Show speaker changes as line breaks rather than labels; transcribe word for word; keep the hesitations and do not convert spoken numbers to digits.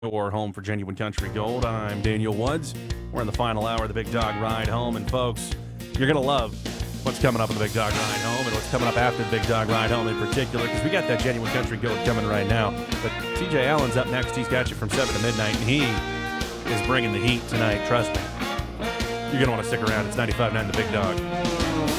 Or home for Genuine Country Gold. I'm Daniel Woods. We're in the final hour of the Big Dog Ride Home, and folks, you're going to love what's coming up in the Big Dog Ride Home and what's coming up after the Big Dog Ride Home in particular, because we got that Genuine Country Gold coming right now. But T J Allen's up next. He's got you from seven to midnight, and he is bringing the heat tonight. Trust me. You're going to want to stick around. It's ninety-five point nine The Big Dog.